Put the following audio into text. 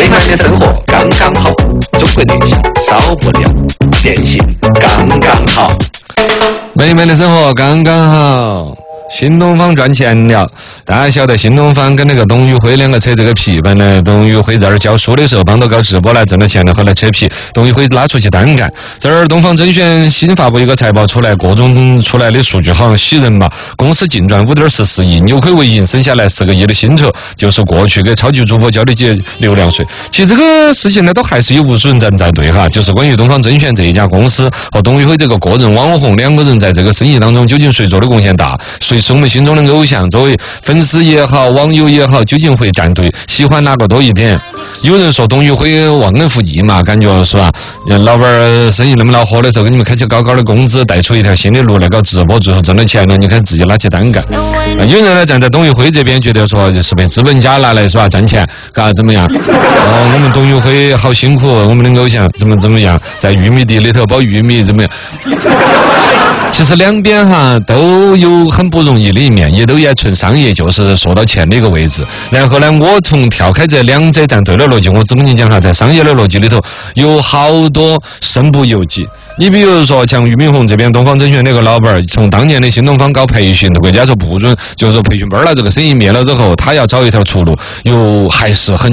美满的生活刚刚好，中国电信少不了，电信刚刚好。 美美的生活刚刚好。新东方赚钱了，大家晓得新东方跟那个董宇辉两个扯这个皮，本来董宇辉在这儿教书的时候帮到搞直播来挣了钱了，后来扯皮，董宇辉拉出去单干。这儿东方甄选新发布一个财报出来，各种出来的数据好像喜人嘛，公司净赚5.14亿，扭亏为盈，省下来4个亿的薪酬，就是过去给超级主播交的几流量税。其实这个事情呢，都还是有无数人在对哈，就是关于东方甄选这一家公司和董宇辉这个个人网红两个人在这个生意当中究竟谁做的贡献大，谁是我们心中的偶像，作为粉丝也好，网友也好，究竟会站队喜欢哪个多一点？有人说董宇辉忘恩负义嘛，感觉是吧？老板生意那么恼火的时候，给你们开起高高的工资，带出一条新的路来搞直播，最后挣了钱了，你看自己拉起单干。有人呢站在董宇辉这边，觉得说是被资本家拿来是吧赚钱，嘎怎么样？我们董宇辉好辛苦，我们的偶像怎么样，在玉米地里头包玉米怎么样？其实两边哈都有很不容易的一面，也都也纯商业，就是说到钱的一个位置。然后呢，我从跳开这两者站队的逻辑，我只跟你讲哈，在商业的逻辑里头有好多身不由己。你比如说像俞敏洪这边东方甄选那个老板，从当年的新东方搞培训，国家说不准，就是说培训班了，这个生意灭了之后，他要找一条出路，又还是很